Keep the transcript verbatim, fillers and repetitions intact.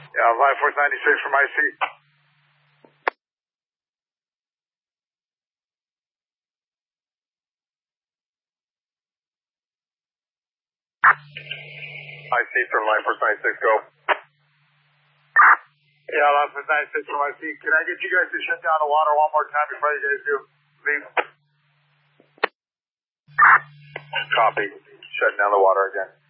Yeah, Life Force ninety-six from I C. I C from Life Force ninety-six, go. Yeah, Life Force ninety-six from I C. Can I get you guys to shut down the water one more time before you guys do leave? Copy. Shutting down the water again.